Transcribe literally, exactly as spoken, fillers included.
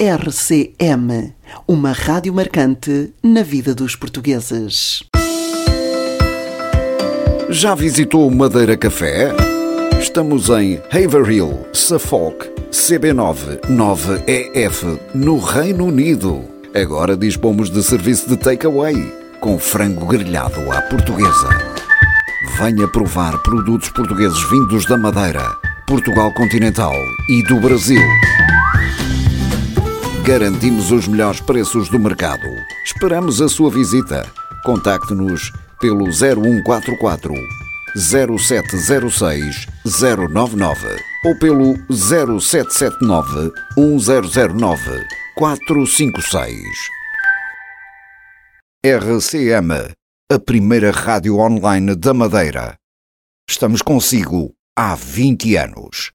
R C M, uma rádio marcante na vida dos portugueses. Já visitou o Madeira Café? Estamos em Haverhill, Suffolk, C B nove nove E F, no Reino Unido. Agora dispomos de serviço de takeaway, com frango grelhado à portuguesa. Venha provar produtos portugueses vindos da Madeira, Portugal continental e do Brasil. Garantimos os melhores preços do mercado. Esperamos a sua visita. Contacte-nos pelo zero um quatro quatro, zero sete zero seis, zero nove nove ou pelo zero sete sete nove, um zero zero nove, quatro cinco seis. R C M, a primeira rádio online da Madeira. Estamos consigo há vinte anos.